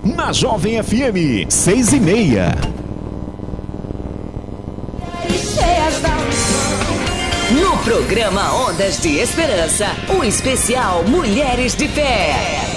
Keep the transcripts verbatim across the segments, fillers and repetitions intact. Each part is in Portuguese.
na Jovem F M, seis e meia. No programa Ondas de Esperança, o especial Mulheres de Fé.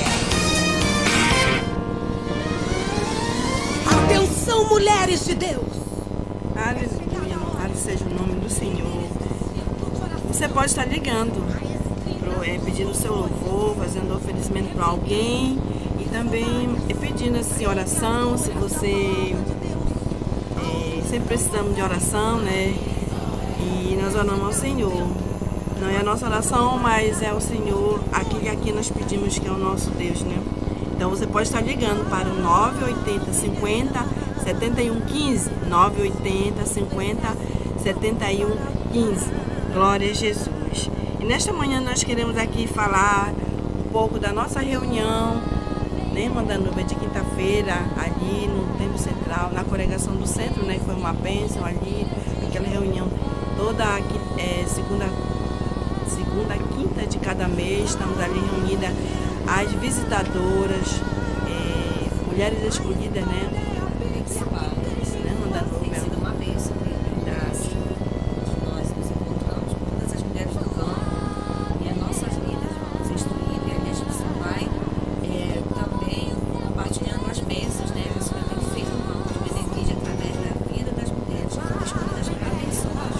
Atenção, mulheres de Deus! Aleluia, louvado seja o nome do Senhor. Você pode estar ligando, pro, é, pedindo o seu louvor, fazendo oferecimento para alguém e também é, pedindo assim, oração, se você é, sempre precisamos de oração, né? E nós oramos ao Senhor. Não é a nossa oração, mas é o Senhor, aquele aqui nós pedimos que é o nosso Deus, né? Então você pode estar ligando para o nove oitenta, cinquenta, setenta e um, quinze, nove oitenta, cinquenta, setenta e um, quinze. Glória a Jesus. E nesta manhã nós queremos aqui falar um pouco da nossa reunião, né, irmã Danúbia, de quinta-feira, ali no Templo Central, na congregação do centro, né, que foi uma bênção ali, aquela reunião toda é, segunda, segunda, quinta de cada mês, estamos ali reunidas as visitadoras, é, mulheres escolhidas, né? Né, Danúbia? Tem sido uma bênção, né? Nós nos encontramos com todas as mulheres do campo e as nossas vidas vamos instruir, e a gente só vai é, também compartilhando as bênçãos, né? A senhora tem feito uma benefício através da vida das mulheres que foram escolhidas para abençoar.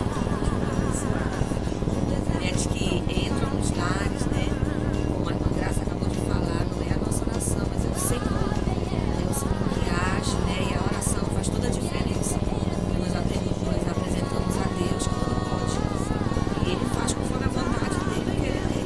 Mulheres que entram nos lares, né? Como a irmã Graça acabou de falar, não é a nossa oração, mas é o Senhor. É o Senhor que age, né? E a oração faz toda a diferença. Nós apresentamos a Deus que tudo pode. E Ele faz conforme a vontade dele, que Ele tem.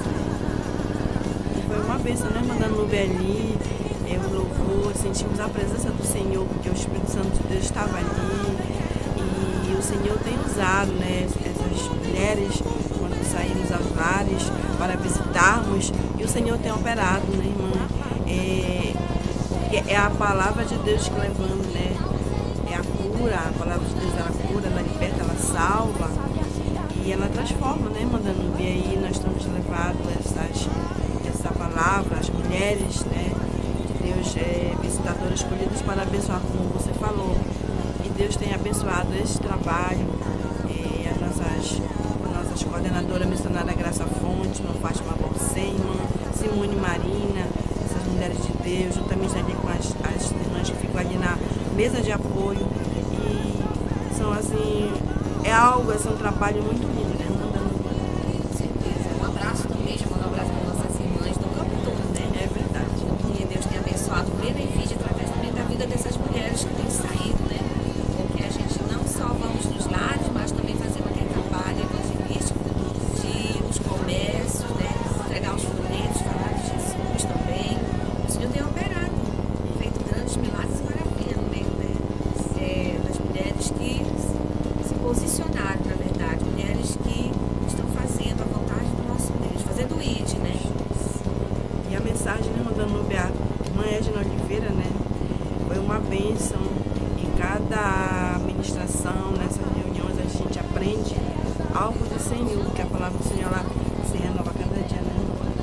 Foi uma bênção, né, irmã Danúbia, ali, é, o louvor, sentimos a presença do Senhor, porque o Espírito Santo de Deus estava ali. E o Senhor tem usado, né, essas mulheres, quando saímos aos lares para visitarmos, e o Senhor tem operado, né, irmã? É, porque é a palavra de Deus que levando, né? É a cura, a palavra de Deus, ela cura, ela liberta, ela salva e ela transforma, né, irmã Danúbia? E aí nós estamos levando essas, essa palavra, as mulheres, né, de Deus, é, visitadoras escolhidas para abençoar, como você falou. E Deus tem abençoado esse trabalho, é, as nossas, as nossas coordenadoras missionária Graça Fonte, irmã Fátima Bolsê, irmã Simone Marina, essas mulheres de Deus, juntamente ali com as, as irmãs que ficam ali na mesa de apoio. E são assim, é algo, é um trabalho muito lindo, né? Com certeza. Um abraço também, já mando um abraço para nossas irmãs do campo todo, né? É verdade. E Deus tem abençoado plena e vídeo através também da vida dessas mulheres que têm saído, né? Porque a gente não só vamos nos lares, mas também fazemos aquele trabalho evangelístico de os comércios, né? Entregar os folhetos, falar de Jesus também. O Senhor tem operado, feito grandes milagres e maravilhas no meio, né? É, das mulheres que se posicionaram, na verdade, mulheres que estão fazendo a vontade do nosso Deus, fazendo o I D, né? E a mensagem, né, Danúbia, a irmã Edna Oliveira, né? Foi uma bênção. Em cada ministração, nessas reuniões, a gente aprende algo do Senhor, porque a palavra do Senhor, ela se renova cada dia, né?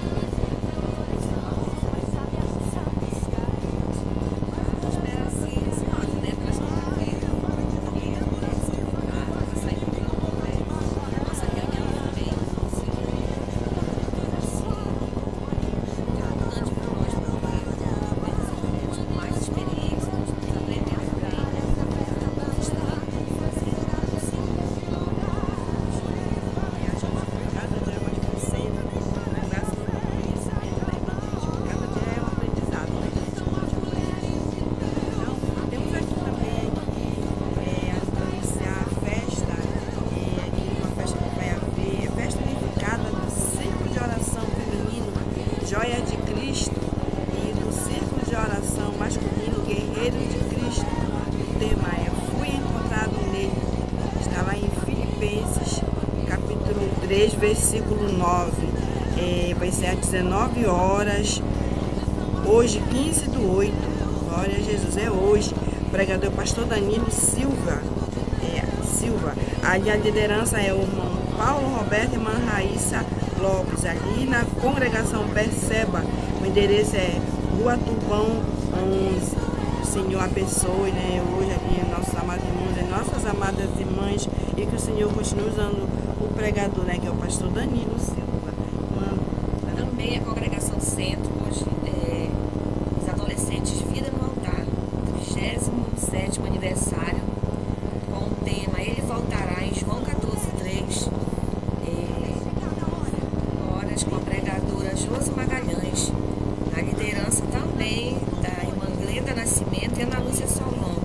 Joia de Cristo e do Círculo de Oração Masculino Guerreiro de Cristo. O tema é Fui Encontrado Nele. Está lá em Filipenses, capítulo três, versículo nove. É, vai ser às dezenove horas, hoje, quinze do oito. Glória a Jesus, é hoje. O pregador é o pastor Danilo Silva. É, Silva. Ali a liderança é o irmão Paulo Roberto e a irmã Raíssa Lopes, ali na congregação Perceba. O endereço é Rua Turbão irmãos. O Senhor abençoe, né, hoje aqui nossos amados irmãos e nossas amadas irmãs, e que o Senhor continue usando o pregador, né, que é o pastor Danilo Silva. Também a congregação Centro, hoje, é, os adolescentes Vida no Altar, trigésimo sétimo aniversário, com o tema Ele Voltará, em João quatorze, três, é, horas com a pregadora Josi Magalhães, na liderança também da irmã Glenda Nascimento e Ana Lúcia Solon,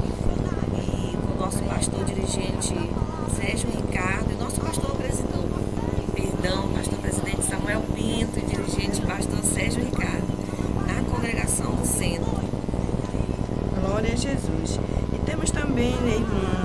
e com o nosso pastor dirigente Sérgio Ricardo e nosso pastor presidente, perdão, pastor presidente Samuel Pinto e dirigente pastor Sérgio Ricardo, na congregação do Centro. Glória a Jesus. E temos também, né, irmã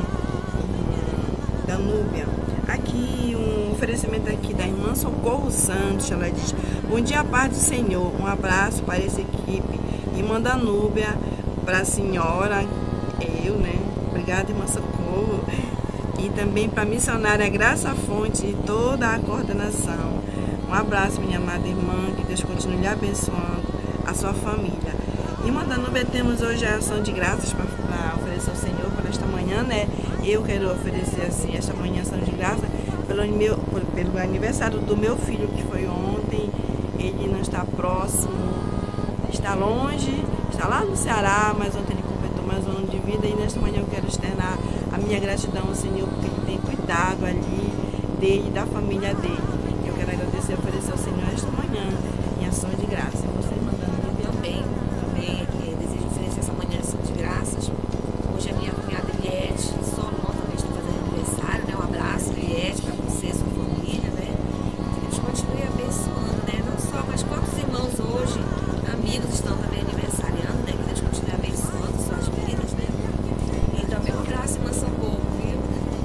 Danúbia, aqui um oferecimento aqui da irmã Socorro Santos. Ela diz: bom dia, paz do Senhor, um abraço para essa equipe. Irmã Danúbia, para a senhora, eu, né, obrigada, irmã Socorro, e também para a missionária Graça Fonte e toda a coordenação. Um abraço, minha amada irmã, que Deus continue lhe abençoando, a sua família. Irmã Danúbia, temos hoje a ação de graças para oferecer ao Senhor por esta manhã, né? Eu quero oferecer assim esta manhã ação de graça pelo, meu, pelo aniversário do meu filho, que foi ontem. Ele não está próximo, está longe, está lá no Ceará, mas ontem ele completou mais um ano de vida, e nesta manhã eu quero externar a minha gratidão ao Senhor, porque Ele tem cuidado ali dele e da família dele. Eu quero agradecer e oferecer ao Senhor esta manhã em ação de graça. Você mandando Também, também aqui, desejo oferecer essa manhã ação de graças. Hoje a minha cunhada Eliette Solon também está fazendo aniversário, né? Um abraço, Eliette, para você e sua família, né? Que Deus continue abençoando, né? Não só, mas quantos irmãos hoje, amigos, estão também aniversariando, né? Que Deus continue abençoando suas vidas, né? E também um abraço, irmã Socorro, viu?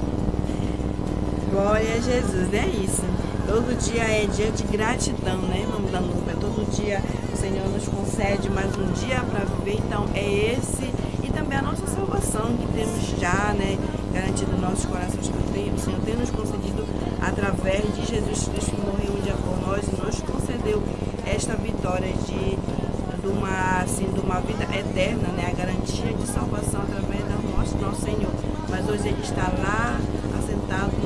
glória a Jesus, é isso. Todo dia é dia de gratidão, né, irmão Danúbia? Todo dia o Senhor nos concede mais um dia para viver, então é esse, e também a nossa salvação que temos já, né, garantido nos nossos corações, que o Senhor tem nos concedido através de Jesus Cristo, que morreu um dia por nós e nos concedeu esta vitória de, de, uma, assim, de uma vida eterna, né, a garantia de salvação através da morte do nosso Senhor. Mas hoje Ele está lá, assentado